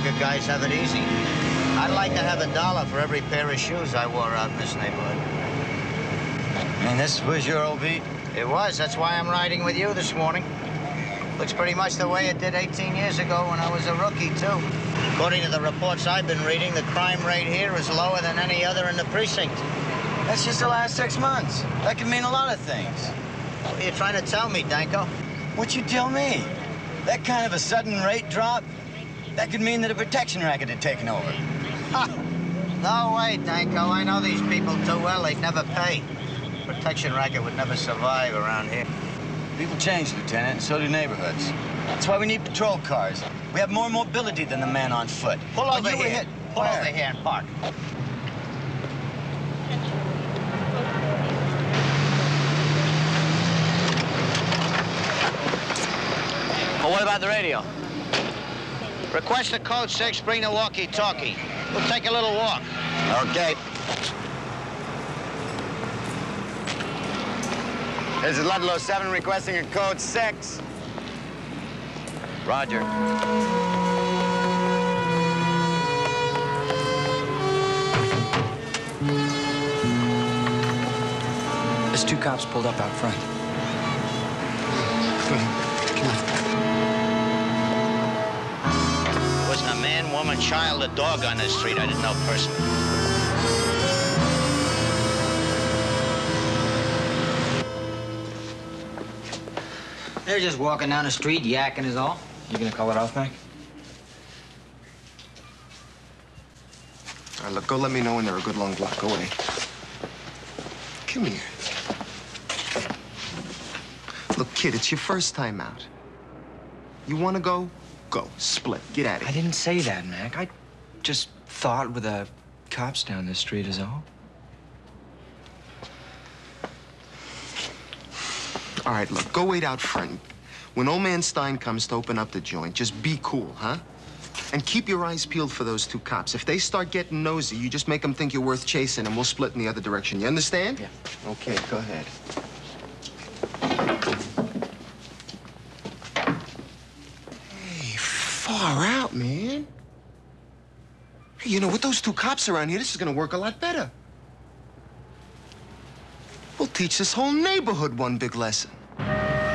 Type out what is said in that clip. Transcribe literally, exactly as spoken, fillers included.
younger guys have it easy. I'd like to have a dollar for every pair of shoes I wore out in this neighborhood. And this was your old beat? It was. That's why I'm riding with you this morning. Looks pretty much the way it did eighteen years ago when I was a rookie, too. According to the reports I've been reading, the crime rate here is lower than any other in the precinct. That's just the last six months. That could mean a lot of things. What are you trying to tell me, Danko? What you tell me? That kind of a sudden rate drop, that could mean that a protection racket had taken over. Ha! No way, Danko. I know these people too well. They'd never pay. Protection racket would never survive around here. People change, Lieutenant, and so do neighborhoods. That's why we need patrol cars. We have more mobility than the man on foot. Pull When over you were here. hit, Pull where? over here and park. Well, what about the radio? Request a code six, bring the walkie-talkie. We'll take a little walk. Okay. This is Ludlow seven requesting a code six. Roger. There's two cops pulled up out front. There wasn't a man, woman, child, or dog on this street I didn't know personally. They're just walking down the street, yakking is all. You gonna call it off, Mac? All right, look, go let me know when they're a good long block away. Come here. Look, kid, it's your first time out. You want to go? Go. Split. Get at it. I didn't say that, Mac. I just thought with the cops down the street is all. All right, look, go wait out front. When old man Stein comes to open up the joint, just be cool, huh? And keep your eyes peeled for those two cops. If they start getting nosy, you just make them think you're worth chasing, and we'll split in the other direction. You understand? Yeah. Okay, go ahead. Hey, far out, man. Hey, you know, with those two cops around here, this is gonna work a lot better. We'll teach this whole neighborhood one big lesson.